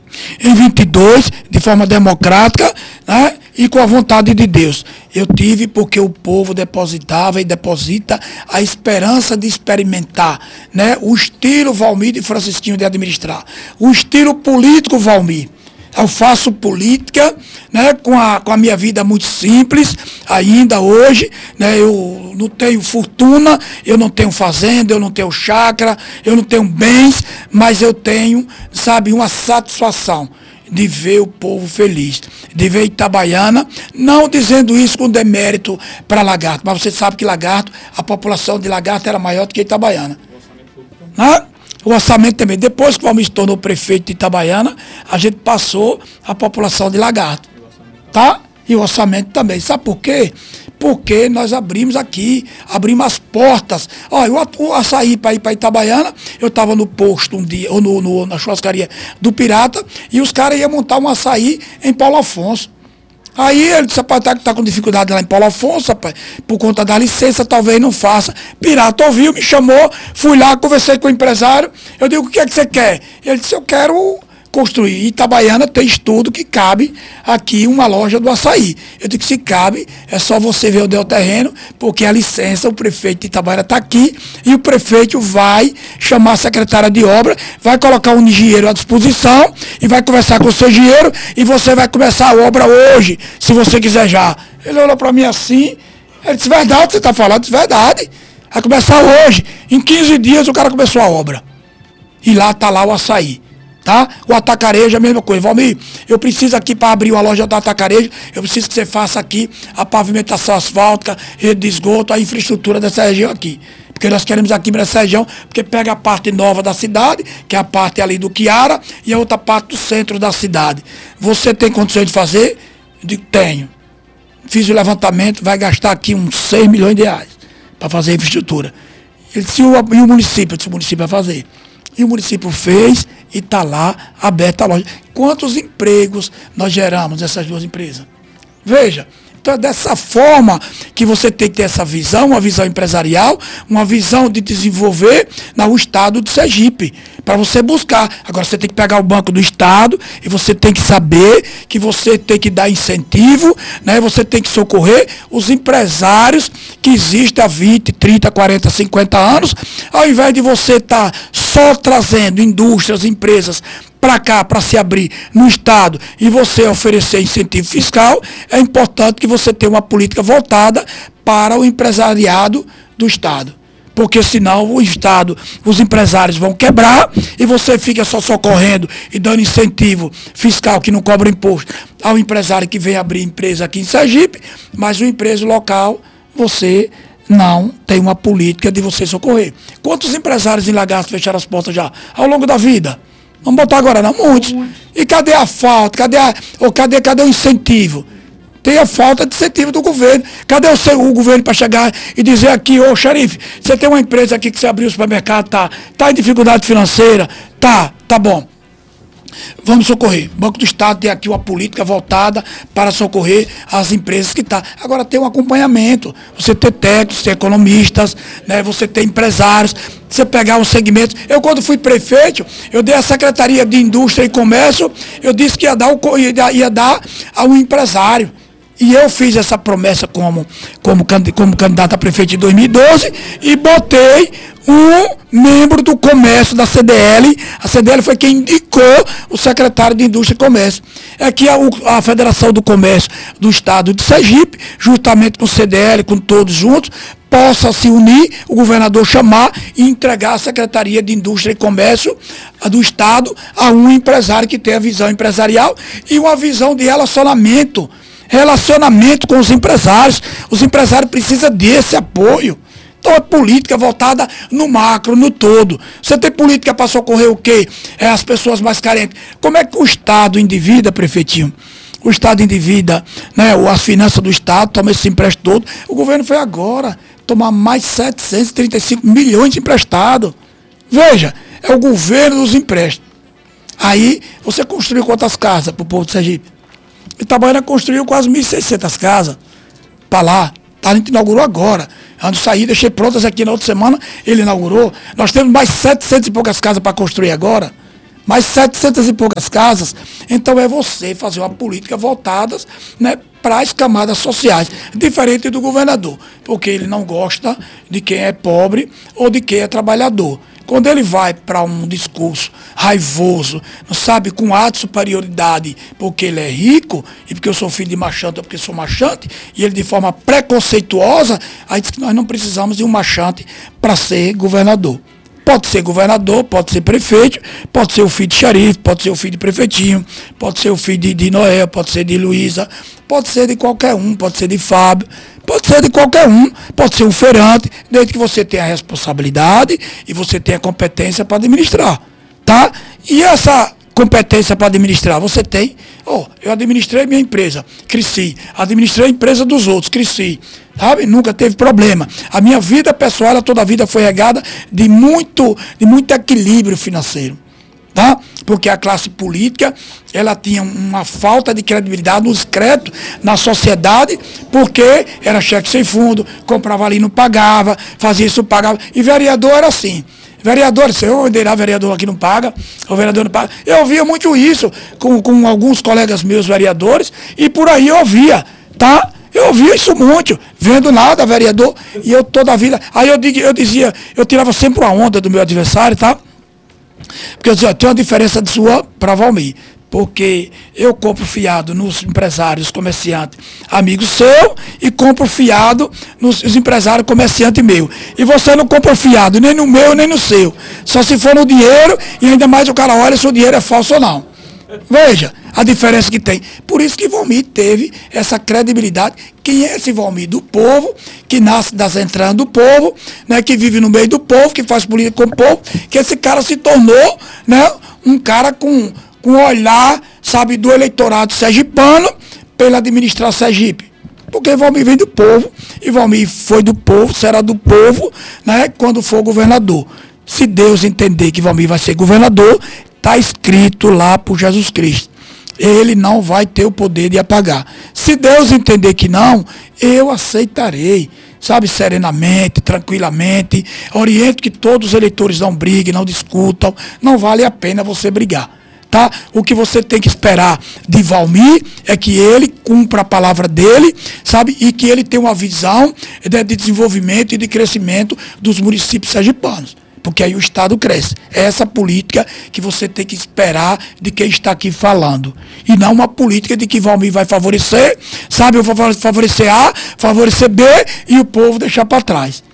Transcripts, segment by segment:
Em 22, de forma democrática, né, e com a vontade de Deus. Eu tive porque o povo depositava e deposita a esperança de experimentar, né, o estilo Valmir de Francisquinho de administrar, o estilo político Valmir. Eu faço política, né, com a minha vida muito simples, ainda hoje, né, eu não tenho fortuna, eu não tenho fazenda, eu não tenho chácara, eu não tenho bens, mas eu tenho, sabe, uma satisfação de ver o povo feliz, de ver Itabaiana, não dizendo isso com demérito para Lagarto, mas você sabe que Lagarto, a população de Lagarto era maior do que Itabaiana. Né? O orçamento também. Depois que o Valmir se tornou prefeito de Itabaiana, a gente passou a população de Lagarto. Tá? E o orçamento também. Sabe por quê? Porque nós abrimos aqui, abrimos as portas. Olha, o açaí para ir para Itabaiana, eu estava no posto um dia, ou na churrascaria do Pirata, e os caras iam montar um açaí em Paulo Afonso. Aí ele disse, rapaz, tá com dificuldade lá em Paulo Afonso, rapaz, por conta da licença, talvez não faça. Pirata ouviu, me chamou, fui lá, conversei com o empresário, eu digo, o que é que você quer? Ele disse, eu quero construir. Itabaiana tem estudo que cabe aqui uma loja do açaí. Eu digo, se cabe, é só você ver onde é o terreno, porque a licença, o prefeito de Itabaiana está aqui, e o prefeito vai chamar a secretária de obra, vai colocar um engenheiro à disposição, e vai conversar com o seu engenheiro, e você vai começar a obra hoje, se você quiser já. Ele olhou para mim assim, ele disse, verdade, você está falando? Eu disse, verdade. Vai começar hoje. Em 15 dias o cara começou a obra. E lá está lá o açaí. Tá? O atacarejo é a mesma coisa. Valmir, eu preciso aqui para abrir uma loja do atacarejo, eu preciso que você faça aqui a pavimentação asfáltica, rede de esgoto, a infraestrutura dessa região aqui. Porque nós queremos aqui nessa região, porque pega a parte nova da cidade, que é a parte ali do Quiara, e a outra parte do centro da cidade. Você tem condições de fazer? Eu digo, tenho. Fiz o levantamento, vai gastar aqui uns 6 milhões de reais para fazer a infraestrutura. Ele disse, e o município? Eu disse, o município vai fazer. E o município fez e está lá aberta a loja. Quantos empregos nós geramos nessas duas empresas? Veja, então é dessa forma que você tem que ter essa visão, uma visão empresarial, uma visão de desenvolver o estado de Sergipe, para você buscar. Agora você tem que pegar o banco do estado e você tem que saber que você tem que dar incentivo, né? Você tem que socorrer os empresários que existem há 20, 30, 40, 50 anos, ao invés de você estar só trazendo indústrias, empresas para cá, para se abrir no estado e você oferecer incentivo fiscal, é importante que você tenha uma política voltada para o empresariado do estado. Porque senão o estado, os empresários vão quebrar e você fica só socorrendo e dando incentivo fiscal que não cobra imposto ao empresário que vem abrir empresa aqui em Sergipe, mas o empresa local, você não tem uma política de você socorrer. Quantos empresários em Lagarto fecharam as portas já ao longo da vida? Vamos botar agora, não? Muitos. E cadê a falta? Cadê o incentivo? Tem a falta de incentivo do governo. Cadê o governo para chegar e dizer aqui, ô xerife, você tem uma empresa aqui que você abriu o supermercado, tá em dificuldade financeira, tá bom. Vamos socorrer. O Banco do Estado tem aqui uma política voltada para socorrer as empresas que estão. Agora tem um acompanhamento. Você ter técnicos, ter economistas, né? Você ter empresários, você pegar um segmento. Eu, quando fui prefeito, eu dei a Secretaria de Indústria e Comércio, eu disse que ia dar a um empresário. E eu fiz essa promessa como candidato a prefeito em 2012 e botei um membro do comércio da CDL. A CDL foi quem indicou o secretário de Indústria e Comércio. É que a Federação do Comércio do Estado de Sergipe, juntamente com o CDL, com todos juntos, possa se unir, o governador chamar e entregar a Secretaria de Indústria e Comércio do Estado a um empresário que tenha visão empresarial e uma visão de relacionamento com os empresários. Os empresários precisam desse apoio. Então é política voltada no macro, no todo. Você tem política para socorrer o quê? É as pessoas mais carentes. Como é que o Estado endivida, prefeitinho? O Estado endivida, né, as finanças do Estado, toma esse empréstimo todo. O governo foi agora tomar mais 735 milhões de emprestado. Veja, é o governo dos empréstimos. Aí você construiu quantas casas para o povo de Sergipe? Itabaiana construiu quase 1.600 casas para lá. A gente inaugurou agora. Antes de sair, deixei prontas aqui na outra semana, ele inaugurou. Nós temos mais 700 e poucas casas para construir agora. mais 700 e poucas casas. Então é você fazer uma política voltada, né, para as camadas sociais, diferente do governador, porque ele não gosta de quem é pobre ou de quem é trabalhador. Quando ele vai para um discurso raivoso, não sabe, com ato de superioridade, porque ele é rico, e porque eu sou filho de machante, ou porque eu sou machante, e ele de forma preconceituosa, aí diz que nós não precisamos de um machante para ser governador. Pode ser governador, pode ser prefeito, pode ser o filho de xerife, pode ser o filho de prefeitinho, pode ser o filho de Noel, pode ser de Luísa, pode ser de qualquer um, pode ser de Fábio, pode ser de qualquer um, pode ser um feirante, desde que você tenha a responsabilidade e você tenha competência para administrar, tá? E essa competência para administrar, você tem. Eu administrei minha empresa, cresci. Administrei a empresa dos outros, cresci. Sabe? Nunca teve problema. A minha vida pessoal, ela toda a vida foi regada de muito equilíbrio financeiro. Tá? Porque a classe política, ela tinha uma falta de credibilidade, nos créditos na sociedade, porque era cheque sem fundo, comprava ali, não pagava, fazia isso, pagava. E vereador era assim. Vereador, se eu liderar vereador aqui não paga, o vereador não paga. Eu ouvia muito isso com alguns colegas meus vereadores, e por aí eu ouvia, tá? Eu ouvia isso muito, vendo nada, vereador, e eu toda a vida. Aí eu tirava sempre uma onda do meu adversário, tá? Porque eu dizia, tem uma diferença de sua para Valmir. Porque eu compro fiado nos empresários, comerciantes, amigos seu, e compro fiado nos empresários, comerciantes meu. E você não compra fiado nem no meu, nem no seu. Só se for no dinheiro, e ainda mais o cara olha se o dinheiro é falso ou não. Veja a diferença que tem. Por isso que Valmir teve essa credibilidade. Quem é esse Valmir? Do povo, que nasce das entranhas do povo, né, que vive no meio do povo, que faz política com o povo, que esse cara se tornou, né, um cara com olhar, sabe, do eleitorado sergipano pela administrar Sergipe. Porque Valmir vem do povo, e Valmir foi do povo, será do povo, né, quando for governador. Se Deus entender que Valmir vai ser governador, está escrito lá por Jesus Cristo. Ele não vai ter o poder de apagar. Se Deus entender que não, eu aceitarei, sabe, serenamente, tranquilamente, oriento que todos os eleitores não briguem, não discutam, não vale a pena você brigar. Tá? O que você tem que esperar de Valmir é que ele cumpra a palavra dele, sabe? E que ele tenha uma visão de desenvolvimento e de crescimento dos municípios sergipanos. Porque aí o Estado cresce. É essa política que você tem que esperar de quem está aqui falando. E não uma política de que Valmir vai favorecer, sabe? Eu vou favorecer A, favorecer B e o povo deixar para trás.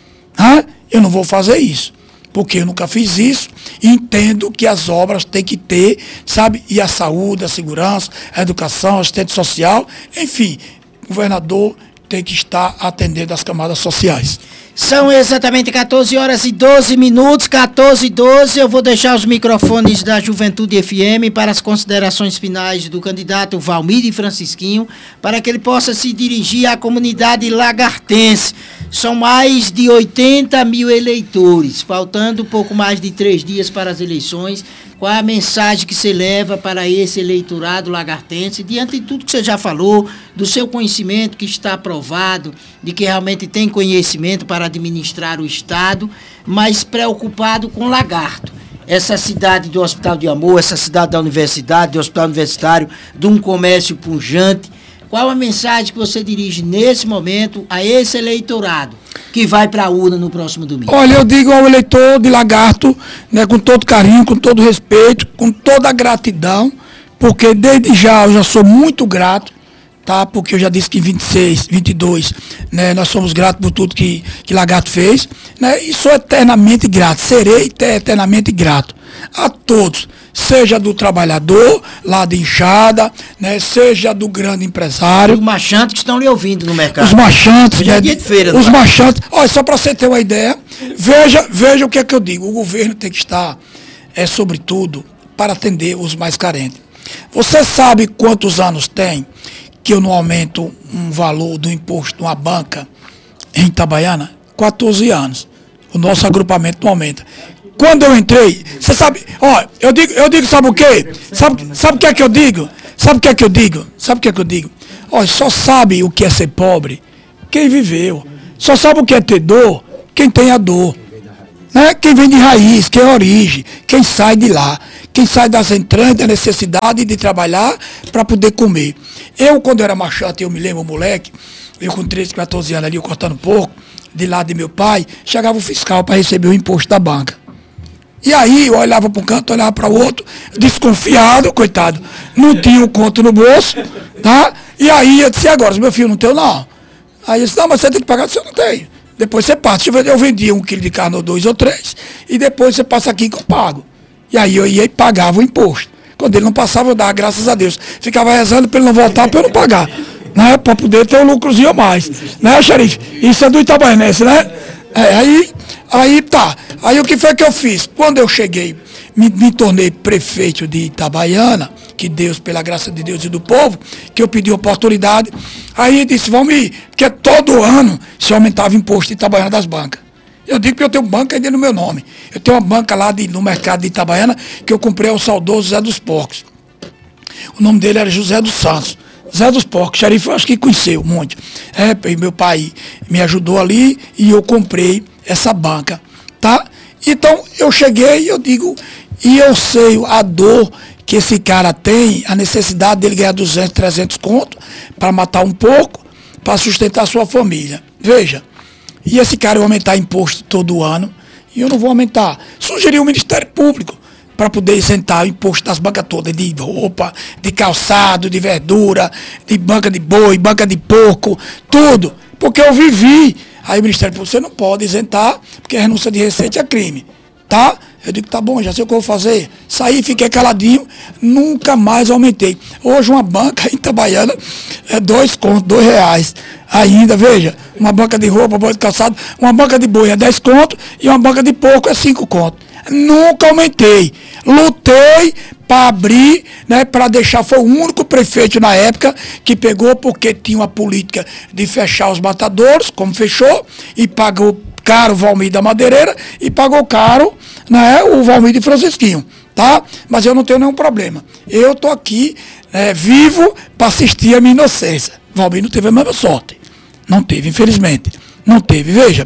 Eu não vou fazer isso. Porque eu nunca fiz isso, e entendo que as obras têm que ter, sabe, e a saúde, a segurança, a educação, a assistente social, enfim, o governador tem que estar atendendo as camadas sociais. São exatamente 14 horas e 12 minutos, 14 e 12. Eu vou deixar os microfones da Juventude FM para as considerações finais do candidato Valmir de Francisquinho, para que ele possa se dirigir à comunidade lagartense. São mais de 80 mil eleitores, faltando pouco mais de 3 dias para as eleições. Qual a mensagem que você leva para esse eleitorado lagartense, diante de tudo que você já falou, do seu conhecimento que está aprovado, de que realmente tem conhecimento para administrar o Estado, mas preocupado com Lagarto? Essa cidade do Hospital de Amor, essa cidade da universidade, do Hospital Universitário, de um comércio pujante. Qual a mensagem que você dirige nesse momento a esse eleitorado que vai para a urna no próximo domingo? Olha, eu digo ao eleitor de Lagarto, né, com todo carinho, com todo respeito, com toda a gratidão, porque desde já eu já sou muito grato, tá? Porque eu já disse que em 26, 22, né, nós somos gratos por tudo que Lagarto fez, né, e sou eternamente grato, serei eternamente grato a todos. Seja do trabalhador, lá de Enxada, né, seja do grande empresário. Os machantes que estão lhe ouvindo no mercado. Os machantes, né, dia de feira, os machantes. Olha, só para você ter uma ideia, veja o que é que eu digo. O governo tem que estar, sobretudo, para atender os mais carentes. Você sabe quantos anos tem que eu não aumento um valor do imposto de uma banca em Itabaiana? 14 anos. O nosso agrupamento não aumenta. Quando eu entrei, você sabe, eu digo, sabe o quê? Sabe o que é que eu digo? Sabe o que é que eu digo? Só sabe o que é ser pobre quem viveu. Só sabe o que é ter dor quem tem a dor. Né? Quem vem de raiz, quem é origem, quem sai de lá. quem sai das entranhas da necessidade de trabalhar para poder comer. Eu, quando era machante, eu me lembro, moleque, eu com 13, 14 anos ali, eu cortando porco, de lado de meu pai, chegava o fiscal para receber o imposto da banca. E aí eu olhava para um canto, olhava para o outro, desconfiado, coitado, não tinha o conto no bolso, tá? E aí eu disse, agora, meu filho não tem não. Aí ele disse, não, mas você tem que pagar, eu não tenho. Depois você passa, eu vendia 1 quilo de carne ou 2 ou 3, e depois você passa aqui que eu pago. E aí eu ia e pagava o imposto. Quando ele não passava, eu dava graças a Deus. Ficava rezando para ele não voltar, para eu não pagar. Né? Para poder ter um lucrozinho a mais. Né, xerife? Isso é do Itabaianense, né? Aí tá. Aí o que foi que eu fiz? Quando eu cheguei, me tornei prefeito de Itabaiana, que Deus, pela graça de Deus e do povo, que eu pedi oportunidade, aí disse, Valmir, porque todo ano se aumentava o imposto de Itabaiana das bancas. Eu digo que eu tenho banca ainda no meu nome. Eu tenho uma banca lá no mercado de Itabaiana, que eu comprei ao saudoso Zé dos Porcos. O nome dele era José dos Santos. Zé dos Porcos, xerife, eu acho que conheceu muito. E meu pai me ajudou ali e eu comprei essa banca, tá? Então, eu cheguei e eu digo, e eu sei a dor que esse cara tem, a necessidade dele ganhar 200, 300 conto para matar um porco, para sustentar a sua família. Veja, e esse cara vai aumentar imposto todo ano, e eu não vou aumentar. Sugeri o Ministério Público para poder isentar o imposto das bancas todas, de roupa, de calçado, de verdura, de banca de boi, banca de porco, tudo. Porque eu vivi. Aí o Ministério Público, você não pode isentar, porque a renúncia de receita é crime. Tá? Eu digo, tá bom, já sei o que eu vou fazer. Saí, fiquei caladinho, nunca mais aumentei. Hoje uma banca em Itabaiana é 2 contos, R$2 ainda, veja. Uma banca de roupa, uma banca de calçado, uma banca de boi é 10 contos e uma banca de porco é 5 contos. Nunca aumentei. Lutei para abrir, né, para deixar, foi o único prefeito na época que pegou, porque tinha uma política de fechar os matadouros, como fechou, e pagou caro o Valmir da Madeireira e pagou caro, né, o Valmir de Francisquinho, tá? Mas eu não tenho nenhum problema. Eu tô aqui, vivo para assistir a minha inocência. Valmir não teve a mesma sorte. Não teve, infelizmente. Não teve. Veja,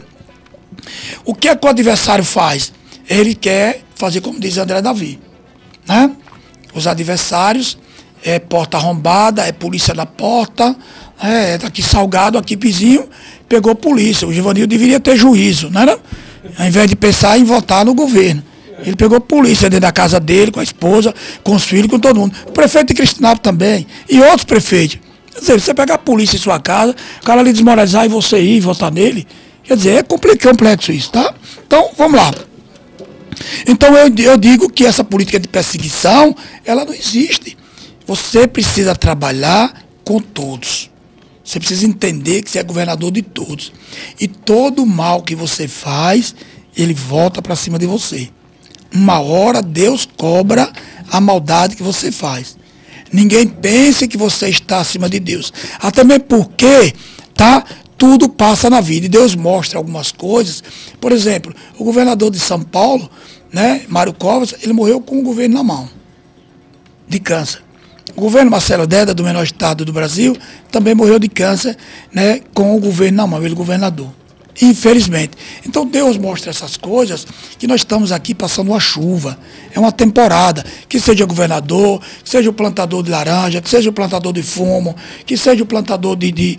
o que é que o adversário faz? Ele quer fazer como diz André Davi, né? Os adversários, porta arrombada, polícia na porta, daqui Salgado, aqui Pizinho, pegou polícia. O Givanil deveria ter juízo, não era? Ao invés de pensar em votar no governo. Ele pegou polícia dentro da casa dele, com a esposa, com os filhos, com todo mundo. O prefeito de Cristinápolis também, e outros prefeitos. Quer dizer, você pegar a polícia em sua casa, o cara ali desmoralizar e você ir votar nele, quer dizer, é complexo isso, tá? Então, vamos lá. Então eu digo que essa política de perseguição, ela não existe. Você precisa trabalhar com todos. Você precisa entender que você é governador de todos. E todo o mal que você faz, ele volta para cima de você. Uma hora Deus cobra a maldade que você faz. Ninguém pense que você está acima de Deus. Até mesmo porque, tá? Tudo passa na vida e Deus mostra algumas coisas. Por exemplo, o governador de São Paulo, né, Mário Covas, ele morreu com o governo na mão, de câncer. O governo Marcelo Deda, do menor estado do Brasil, também morreu de câncer, né, com o governo na mão, ele governador. Infelizmente. Então Deus mostra essas coisas, que nós estamos aqui passando uma chuva, é uma temporada, que seja governador, que seja o plantador de laranja, que seja o plantador de fumo, que seja o plantador de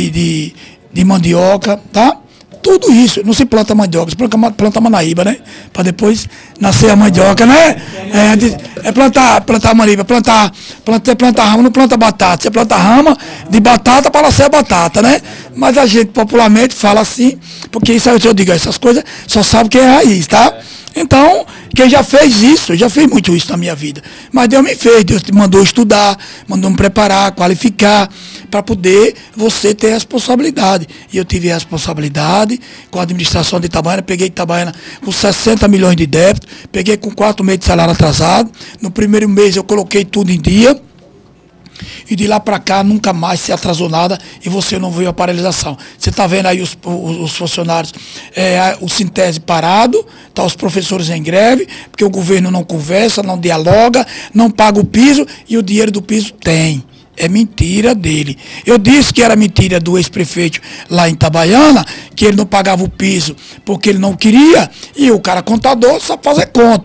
mandioca, tá? Tudo isso, não se planta mandioca, se planta manaíba, né? Para depois nascer a mandioca, né? Plantar manaíba, plantar rama, não planta batata. Você planta rama de batata para nascer a batata, né? Mas a gente popularmente fala assim, porque isso eu digo, essas coisas só sabe quem é raiz, tá? Então, quem já fez isso, eu já fiz muito isso na minha vida. Mas Deus me fez, Deus te mandou estudar, mandou me preparar, qualificar, para poder você ter responsabilidade. E eu tive a responsabilidade com a administração de Itabaiana, peguei Itabaiana com 60 milhões de débito, peguei com 4 meses de salário atrasado. No primeiro mês eu coloquei tudo em dia. E de lá para cá nunca mais se atrasou nada e você não viu a paralisação. Você está vendo aí os funcionários, o Sintese parado, tá, os professores em greve, porque o governo não conversa, não dialoga, não paga o piso e o dinheiro do piso tem. É mentira dele. Eu disse que era mentira do ex-prefeito lá em Itabaiana, que ele não pagava o piso porque ele não queria, e o cara contador só fazer conta.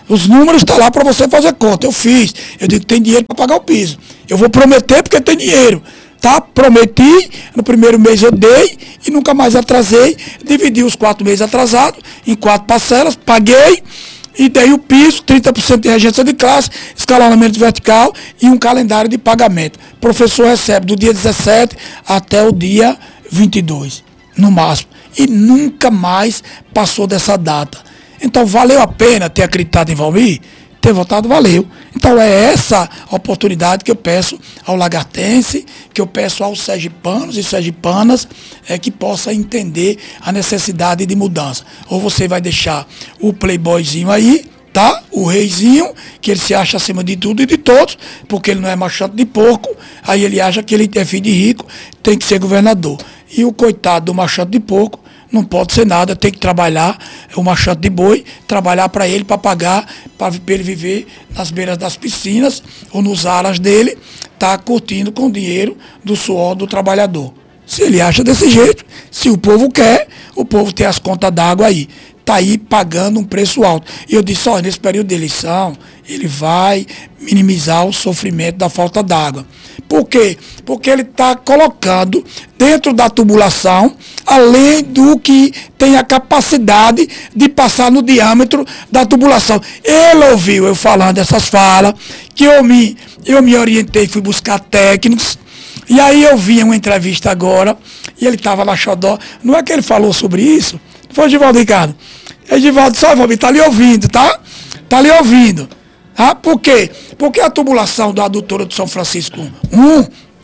Os números estão lá para você fazer conta. Eu fiz. Eu digo que tem dinheiro para pagar o piso. Eu vou prometer porque tem dinheiro. Tá? Prometi, no primeiro mês eu dei e nunca mais atrasei. Dividi os 4 meses atrasados em 4 parcelas, paguei e dei o piso, 30% de regência de classe, escalonamento vertical e um calendário de pagamento. O professor recebe do dia 17 até o dia 22, no máximo. E nunca mais passou dessa data. Então valeu a pena ter acreditado em Valmir? Ter votado, valeu. Então é essa oportunidade que eu peço ao lagartense, que eu peço aos sergipanos e sergipanas, que possa entender a necessidade de mudança. Ou você vai deixar o playboyzinho aí, tá? O reizinho, que ele se acha acima de tudo e de todos, porque ele não é machante de porco, aí ele acha que ele é filho de rico, tem que ser governador. E o coitado do machante de porco não pode ser nada, tem que trabalhar, o machante de boi, trabalhar para ele, para pagar, para ele viver nas beiras das piscinas ou nos aras dele, tá curtindo com o dinheiro do suor do trabalhador. Se ele acha desse jeito, se o povo quer, o povo tem as contas d'água aí. Está aí pagando um preço alto. E eu disse, olha, nesse período de eleição, ele vai minimizar o sofrimento da falta d'água. Por quê? Porque ele está colocando dentro da tubulação, além do que tem a capacidade de passar no diâmetro da tubulação. Ele ouviu eu falando essas falas, que eu me orientei, fui buscar técnicos, e aí eu vi uma entrevista agora, e ele estava lá xodó. Não é que ele falou sobre isso? Foi Edivaldo Ricardo. Edivaldo, só Valmir, está ali ouvindo, tá? Está ali ouvindo. Ah, por quê? Porque a tubulação da adutora do São Francisco 1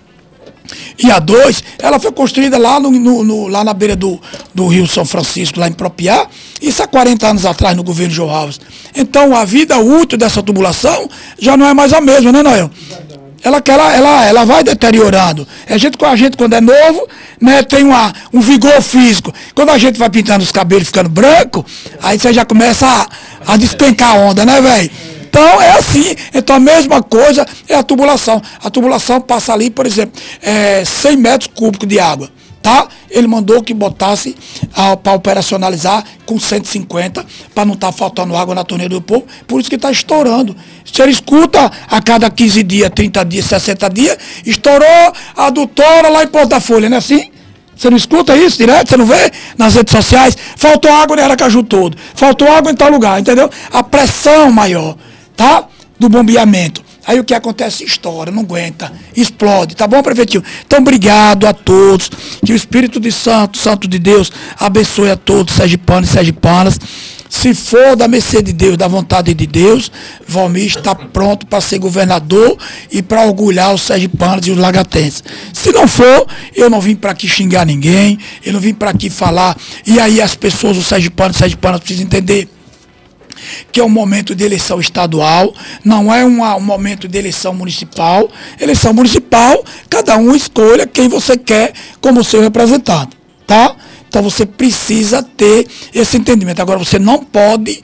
e a 2, ela foi construída lá, lá na beira do Rio São Francisco, lá em Propiá, isso há 40 anos atrás, no governo João Alves. Então, a vida útil dessa tubulação já não é mais a mesma, né, Noel? Ela vai deteriorando. A gente, quando é novo, né, tem um vigor físico. Quando a gente vai pintando os cabelos ficando branco, aí você já começa a despencar a onda, né, velho? Então é assim. Então a mesma coisa é a tubulação. A tubulação passa ali, por exemplo, 100 metros cúbicos de água. Tá? Ele mandou que botasse para operacionalizar com 150, para não estar faltando água na torneira do povo, por isso que está estourando. Se ele escuta a cada 15 dias, 30 dias, 60 dias, estourou a adutora lá em Porto da Folha, não é assim? Você não escuta isso direto? Você não vê nas redes sociais? Faltou água no Aracaju todo, faltou água em tal lugar, entendeu? A pressão maior, tá? Do bombeamento. Aí o que acontece? Estoura, não aguenta, explode, tá bom, prefeitinho? Então, obrigado a todos, que o Espírito de Santo de Deus, abençoe a todos, sergipanos e sergipanas. Se for da mercê de Deus, da vontade de Deus, Valmir está pronto para ser governador e para orgulhar os sergipanos e os lagartenses. Se não for, eu não vim para aqui xingar ninguém, eu não vim para aqui falar, e aí as pessoas, os sergipanos e sergipanas precisam entender que é um momento de eleição estadual, não é um momento de eleição municipal. Eleição municipal, cada um escolha quem você quer como seu representante, tá? Então você precisa ter esse entendimento. Agora você não pode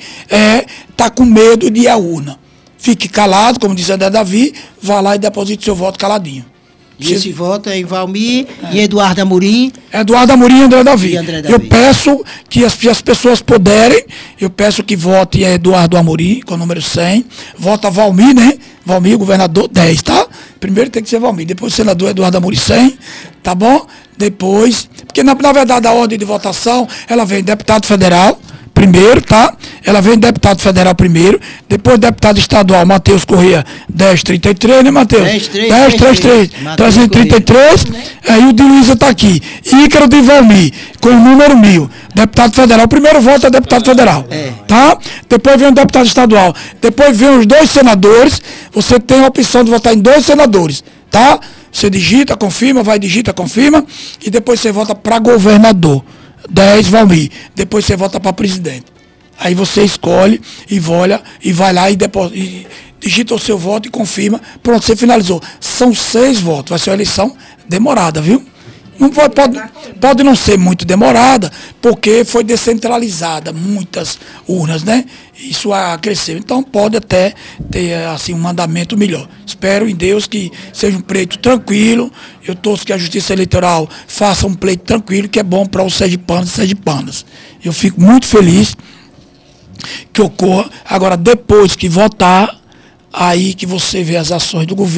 tá com medo de ir à urna. Fique calado, como diz André Davi, vá lá e deposite seu voto caladinho. E esse voto é em Valmir e Eduardo Amorim. Eduardo Amorim e André Davi. André Davi. Eu peço que as pessoas puderem, eu peço que vote Eduardo Amorim, com o número 100. Vota Valmir, né? Valmir, governador, 10, tá? Primeiro tem que ser Valmir, depois senador Eduardo Amorim, 100, tá bom? Depois, porque na verdade a ordem de votação, ela vem deputado federal, primeiro, tá? Ela vem deputado federal primeiro, depois deputado estadual, Matheus Corrêa, 1033, né, Matheus? 1033, 333, aí o de Luísa tá aqui. Ícaro de Valmir, com o número 1000. Deputado federal, o primeiro voto é deputado federal, tá? Depois vem o deputado estadual, depois vem os 2 senadores, você tem a opção de votar em 2 senadores, tá? Você digita, confirma, digita, confirma, e depois você vota para governador. 10 Valmir, depois você vota para presidente. Aí você escolhe e vai lá e digita o seu voto e confirma. Pronto, você finalizou. São 6 votos, vai ser uma eleição demorada, viu? Não pode não ser muito demorada, porque foi descentralizada, muitas urnas, né? Isso cresceu. Então pode até ter assim, um andamento melhor. Espero em Deus que seja um pleito tranquilo. Eu torço que a Justiça Eleitoral faça um pleito tranquilo, que é bom para os sergipanos e sergipanas. Eu fico muito feliz que ocorra. Agora, depois que votar, aí que você vê as ações do governo.